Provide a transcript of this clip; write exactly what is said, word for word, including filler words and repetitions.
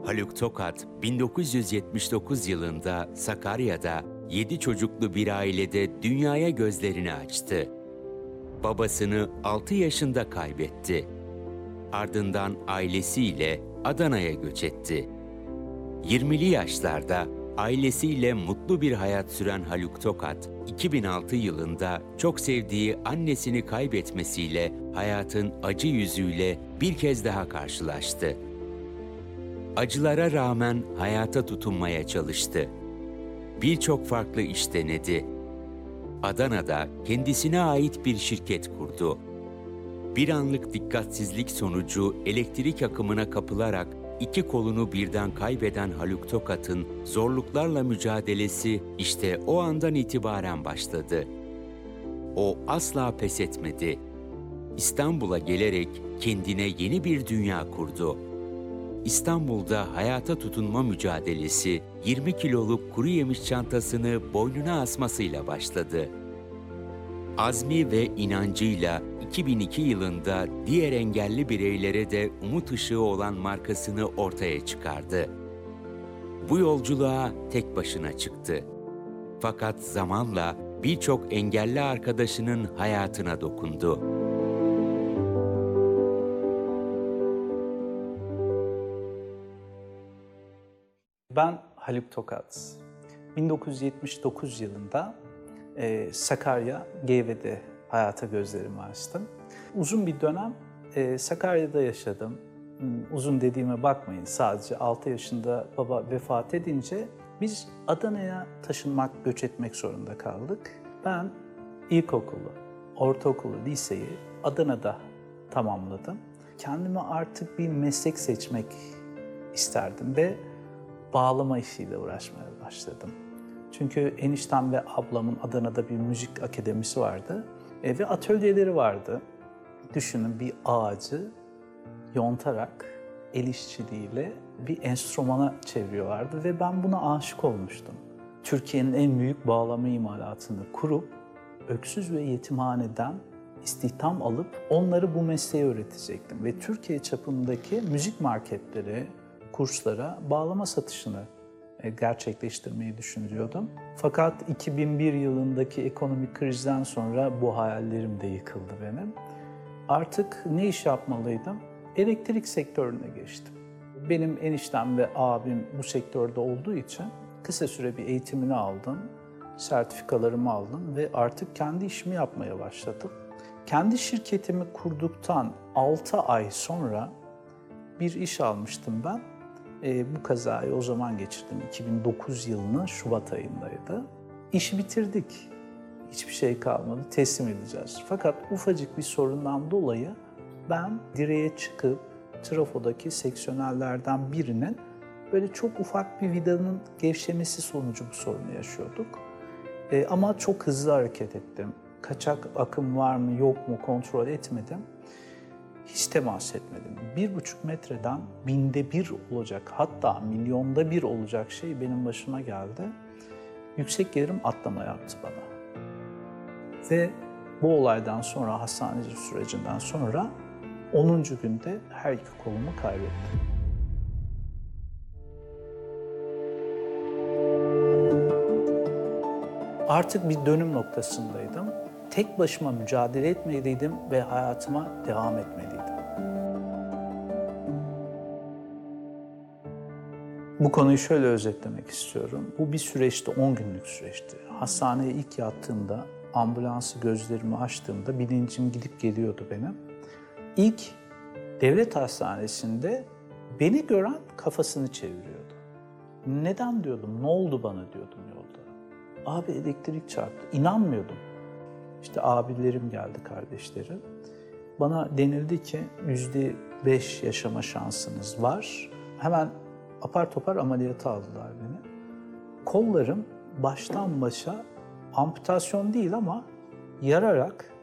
Haluk Tokat, bin dokuz yüz yetmiş dokuz yılında Sakarya'da yedi çocuklu bir ailede dünyaya gözlerini açtı. Babasını altı yaşında kaybetti. Ardından ailesiyle Adana'ya göç etti. yirmili yaşlarda ailesiyle mutlu bir hayat süren Haluk Tokat, iki bin altı yılında çok sevdiği annesini kaybetmesiyle hayatın acı yüzüyle bir kez daha karşılaştı. Acılara rağmen hayata tutunmaya çalıştı. Birçok farklı iş denedi. Adana'da kendisine ait bir şirket kurdu. Bir anlık dikkatsizlik sonucu elektrik akımına kapılarak iki kolunu birden kaybeden Haluk Tokat'ın zorluklarla mücadelesi işte o andan itibaren başladı. O asla pes etmedi. İstanbul'a gelerek kendine yeni bir dünya kurdu. İstanbul'da hayata tutunma mücadelesi yirmi kiloluk kuru yemiş çantasını boynuna asmasıyla başladı. Azmi ve inancıyla iki bin iki yılında diğer engelli bireylere de umut ışığı olan markasını ortaya çıkardı. Bu yolculuğa tek başına çıktı. Fakat zamanla birçok engelli arkadaşının hayatına dokundu. Ben Haluk Tokat. bin dokuz yüz yetmiş dokuz yılında e, Sakarya, Geyve'de hayata gözlerimi açtım. Uzun bir dönem e, Sakarya'da yaşadım. Uzun dediğime bakmayın, sadece altı yaşında baba vefat edince biz Adana'ya taşınmak, göç etmek zorunda kaldık. Ben ilkokulu, ortaokulu, liseyi Adana'da tamamladım. Kendime artık bir meslek seçmek isterdim ve bağlama işiyle uğraşmaya başladım. Çünkü eniştem ve ablamın Adana'da bir müzik akademisi vardı e, ve atölyeleri vardı. Düşünün, bir ağacı yontarak el işçiliğiyle bir enstrümana çeviriyorlardı ve ben buna aşık olmuştum. Türkiye'nin en büyük bağlama imalatını kurup öksüz ve yetimhaneden istihdam alıp onları bu mesleği öğretecektim ve Türkiye çapındaki müzik marketleri, kurslara bağlama satışını gerçekleştirmeyi düşünüyordum. Fakat iki bin bir yılındaki ekonomik krizden sonra bu hayallerim de yıkıldı benim. Artık ne iş yapmalıydım? Elektrik sektörüne geçtim. Benim eniştem ve abim bu sektörde olduğu için kısa süre bir eğitimini aldım, sertifikalarımı aldım ve artık kendi işimi yapmaya başladım. Kendi şirketimi kurduktan altı ay sonra bir iş almıştım ben. E, bu kazayı o zaman geçirdim. iki bin dokuz yılının Şubat ayındaydı. İşi bitirdik. Hiçbir şey kalmadı. Teslim edeceğiz. Fakat ufacık bir sorundan dolayı ben direğe çıkıp trafodaki seksiyonellerden birinin böyle çok ufak bir vidanın gevşemesi sonucu bu sorunu yaşıyorduk. E, ama çok hızlı hareket ettim. Kaçak akım var mı yok mu kontrol etmedim. Hiç temas etmedim. Bir buçuk metreden binde bir olacak, hatta milyonda bir olacak şey benim başıma geldi. Yüksek gerilim atlama yaptı bana. Ve bu olaydan sonra, hastanecilik sürecinden sonra onuncu günde her iki kolumu kaybettim. Artık bir dönüm noktasındaydım. Tek başıma mücadele etmeliydim ve hayatıma devam etmeliydim. Bu konuyu şöyle özetlemek istiyorum. Bu bir süreçti, on günlük süreçti. Hastaneye ilk yattığımda, ambulansı gözlerimi açtığımda bilincim gidip geliyordu benim. İlk devlet hastanesinde beni gören kafasını çeviriyordu. Neden diyordum, ne oldu bana diyordum yolda. Abi elektrik çarptı, inanmıyordum. İşte abilerim geldi, kardeşlerim. Bana denildi ki yüzde beş yaşama şansınız var. Hemen apar topar ameliyata aldılar beni. Kollarım baştan başa amputasyon değil ama yararak